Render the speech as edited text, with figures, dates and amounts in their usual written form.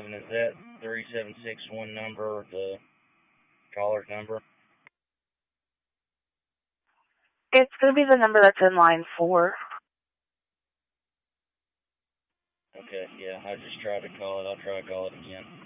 7, is that 3761 number, the caller's number? It's going to be the number that's in line 4. Okay, yeah, I just tried to call it. I'll try to call it again.